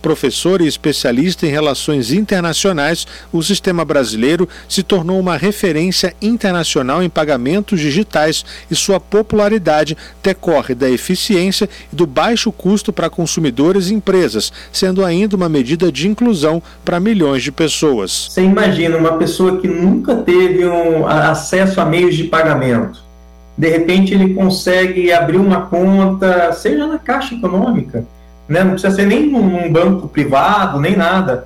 Professor e especialista em relações internacionais, o sistema brasileiro se tornou uma referência internacional em pagamentos digitais e sua popularidade decorre da eficiência e do baixo custo para consumidores e empresas, sendo ainda uma medida de inclusão para milhões de pessoas. Você imagina uma pessoa que nunca teve acesso a meios de pagamento. De repente ele consegue abrir uma conta, seja na Caixa Econômica, né? Não precisa ser nem num banco privado, nem nada,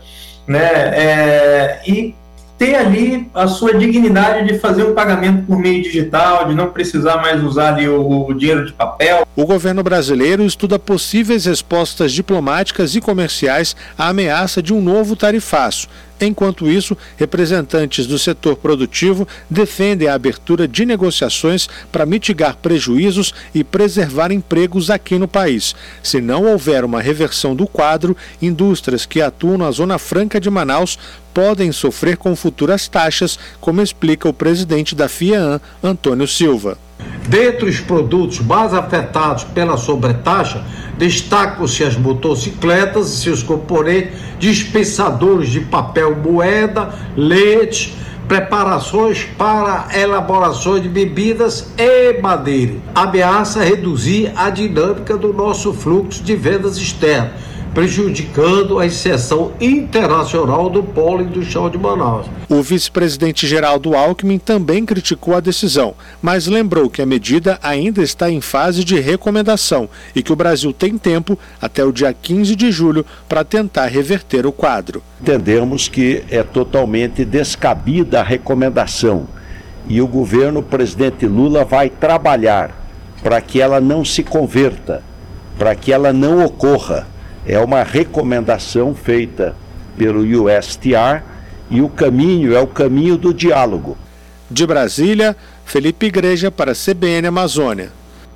né? E ter ali a sua dignidade de fazer um pagamento por meio digital, de não precisar mais usar ali o dinheiro de papel. O governo brasileiro estuda possíveis respostas diplomáticas e comerciais à ameaça de um novo tarifaço. Enquanto isso, representantes do setor produtivo defendem a abertura de negociações para mitigar prejuízos e preservar empregos aqui no país. Se não houver uma reversão do quadro, indústrias que atuam na Zona Franca de Manaus podem sofrer com futuras taxas, como explica o presidente da FIAAN, Antônio Silva. Dentre os produtos mais afetados pela sobretaxa, destacam-se as motocicletas e seus componentes, dispensadores de papel moeda, leite, preparações para elaborações de bebidas e madeira. Ameaça reduzir a dinâmica do nosso fluxo de vendas externas, prejudicando a inserção internacional do polo industrial de Manaus. O vice-presidente Geraldo Alckmin também criticou a decisão, mas lembrou que a medida ainda está em fase de recomendação e que o Brasil tem tempo, até o dia 15 de julho, para tentar reverter o quadro. Entendemos que é totalmente descabida a recomendação e o governo, o presidente Lula, vai trabalhar para que ela não se converta, para que ela não ocorra. É uma recomendação feita pelo USTR e o caminho é o caminho do diálogo. De Brasília, Felipe Igreja para a CBN Amazônia.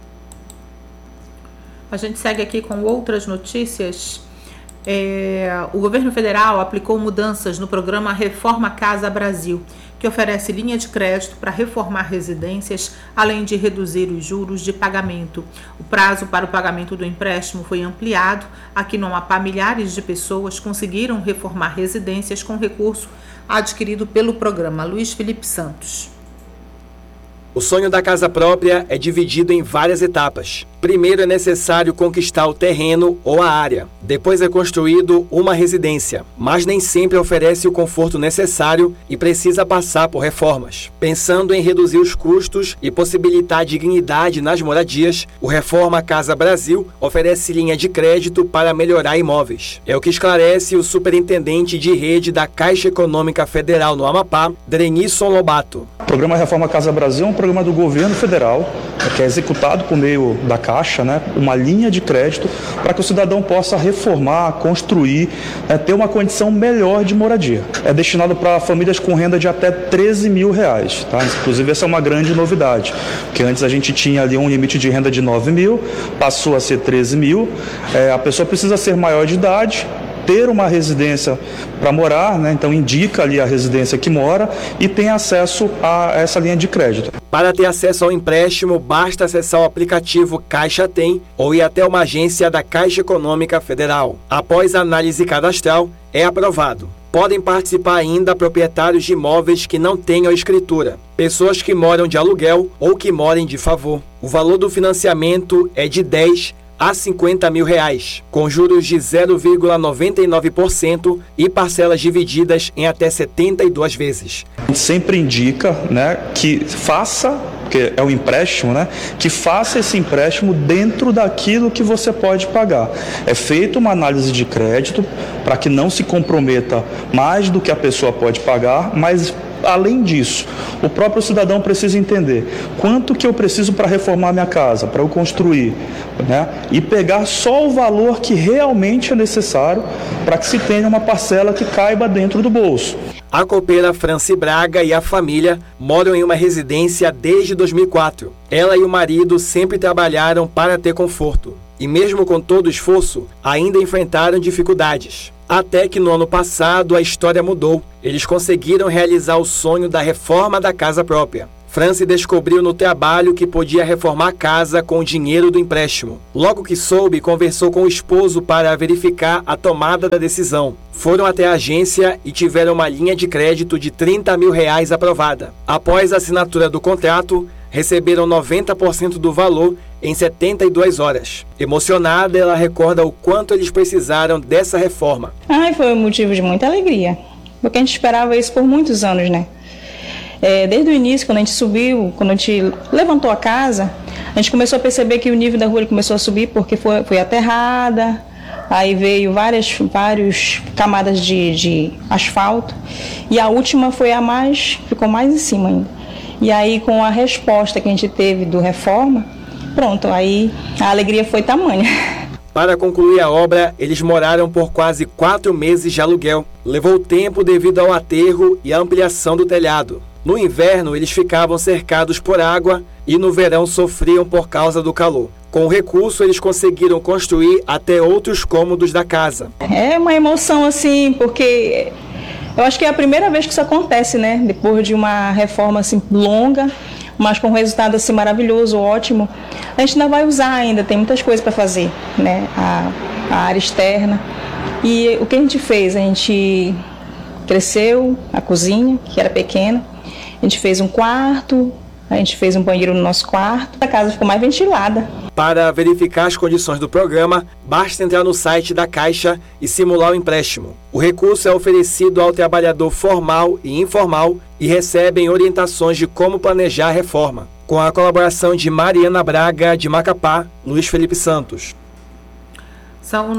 A gente segue aqui com outras notícias. O governo federal aplicou mudanças no programa Reforma Casa Brasil, que oferece linha de crédito para reformar residências, além de reduzir os juros de pagamento. O prazo para o pagamento do empréstimo foi ampliado. Aqui no Amapá, milhares de pessoas conseguiram reformar residências com recurso adquirido pelo programa. Luiz Felipe Santos. O sonho da casa própria é dividido em várias etapas. Primeiro é necessário conquistar o terreno ou a área. Depois é construído uma residência, mas nem sempre oferece o conforto necessário e precisa passar por reformas. Pensando em reduzir os custos e possibilitar dignidade nas moradias, o Reforma Casa Brasil oferece linha de crédito para melhorar imóveis. É o que esclarece o superintendente de rede da Caixa Econômica Federal no Amapá, Drenisson Lobato. O programa Reforma Casa Brasil é um programa do governo federal, que é executado por meio da Caixa, uma linha de crédito para que o cidadão possa reformar, construir, ter uma condição melhor de moradia. É destinado para famílias com renda de até R$13 mil, tá? Inclusive essa é uma grande novidade, porque antes a gente tinha ali um limite de renda de 9 mil, passou a ser 13 mil, a pessoa precisa ser maior de idade, ter uma residência para morar, então indica ali a residência que mora e tem acesso a essa linha de crédito. Para ter acesso ao empréstimo, basta acessar o aplicativo Caixa Tem ou ir até uma agência da Caixa Econômica Federal. Após a análise cadastral, é aprovado. Podem participar ainda proprietários de imóveis que não tenham escritura, pessoas que moram de aluguel ou que morem de favor. O valor do financiamento é de 10 a R$50 mil, com juros de 0,99% e parcelas divididas em até 72 vezes. A gente sempre indica, que faça, porque é um empréstimo, que faça esse empréstimo dentro daquilo que você pode pagar. É feita uma análise de crédito para que não se comprometa mais do que a pessoa pode pagar, mas além disso, o próprio cidadão precisa entender quanto que eu preciso para reformar minha casa, para eu construir, e pegar só o valor que realmente é necessário para que se tenha uma parcela que caiba dentro do bolso. A copeira Franci Braga e a família moram em uma residência desde 2004. Ela e o marido sempre trabalharam para ter conforto. E mesmo com todo o esforço, ainda enfrentaram dificuldades. Até que no ano passado a história mudou. Eles conseguiram realizar o sonho da reforma da casa própria. Franci descobriu no trabalho que podia reformar a casa com o dinheiro do empréstimo. Logo que soube, conversou com o esposo para verificar a tomada da decisão. Foram até a agência e tiveram uma linha de crédito de R$30 mil aprovada. Após a assinatura do contrato, receberam 90% do valor em 72 horas. Emocionada, ela recorda o quanto eles precisaram dessa reforma. Foi um motivo de muita alegria, porque a gente esperava isso por muitos anos, né? Desde o início, quando a gente subiu, quando a gente levantou a casa, a gente começou a perceber que o nível da rua começou a subir porque foi aterrada, aí veio várias camadas de asfalto e a última foi ficou mais em cima ainda. E aí, com a resposta que a gente teve do reforma, pronto, aí a alegria foi tamanha. Para concluir a obra, eles moraram por quase 4 meses de aluguel. Levou tempo devido ao aterro e à ampliação do telhado. No inverno, eles ficavam cercados por água e no verão sofriam por causa do calor. Com o recurso, eles conseguiram construir até outros cômodos da casa. É uma emoção assim, porque eu acho que é a primeira vez que isso acontece, né? Depois de uma reforma assim longa, mas com um resultado assim maravilhoso, ótimo. A gente ainda vai usar ainda, tem muitas coisas para fazer, né? A área externa. E o que a gente fez? A gente cresceu a cozinha, que era pequena. A gente fez um quarto, a gente fez um banheiro no nosso quarto. A casa ficou mais ventilada. Para verificar as condições do programa, basta entrar no site da Caixa e simular o empréstimo. O recurso é oferecido ao trabalhador formal e informal e recebem orientações de como planejar a reforma. Com a colaboração de Mariana Braga, de Macapá, Luiz Felipe Santos. São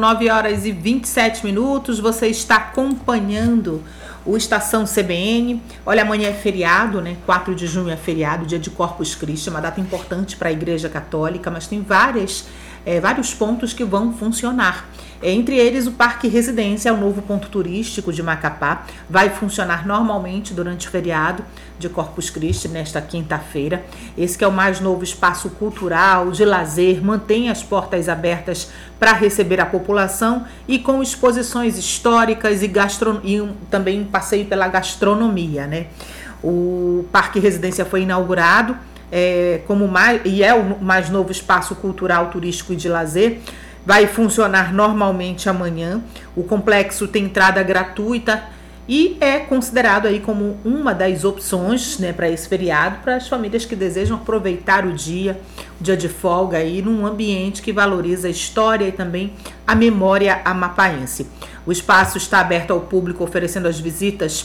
9h27. Você está acompanhando o Estação CBN. Olha, amanhã é feriado, né? 4 de junho é feriado, dia de Corpus Christi, uma data importante para a Igreja Católica, mas tem vários pontos que vão funcionar. Entre eles, o Parque Residência, é o novo ponto turístico de Macapá, vai funcionar normalmente durante o feriado de Corpus Christi, nesta quinta-feira. Esse que é o mais novo espaço cultural, de lazer, mantém as portas abertas para receber a população e com exposições históricas e também um passeio pela gastronomia, né? O Parque Residência foi inaugurado é o mais novo espaço cultural, turístico e de lazer. Vai funcionar normalmente amanhã. O complexo tem entrada gratuita e é considerado aí como uma das opções, né, para esse feriado, para as famílias que desejam aproveitar o dia de folga aí num ambiente que valoriza a história e também a memória amapaense. O espaço está aberto ao público, oferecendo aos visitantes,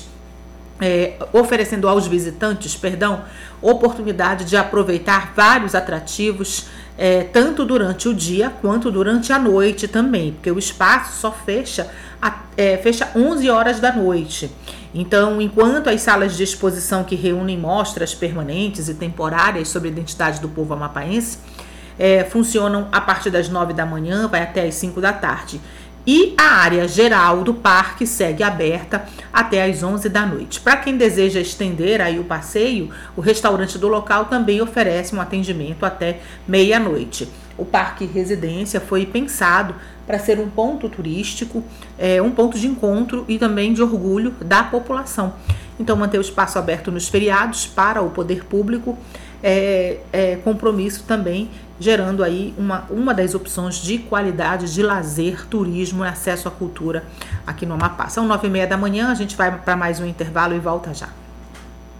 oportunidade de aproveitar vários atrativos, tanto durante o dia quanto durante a noite também, porque o espaço só fecha 11 horas da noite. Então, enquanto as salas de exposição que reúnem mostras permanentes e temporárias sobre a identidade do povo amapaense funcionam a partir das 9 da manhã, vai até as 5 da tarde. E a área geral do parque segue aberta até às 11 da noite. Para quem deseja estender aí o passeio, o restaurante do local também oferece um atendimento até meia-noite. O Parque Residência foi pensado para ser um ponto turístico, um ponto de encontro e também de orgulho da população. Então, manter o espaço aberto nos feriados para o poder público compromisso também, gerando aí uma das opções de qualidade de lazer, turismo e acesso à cultura aqui no Amapá. São 9h30 da manhã, a gente vai para mais um intervalo e volta já.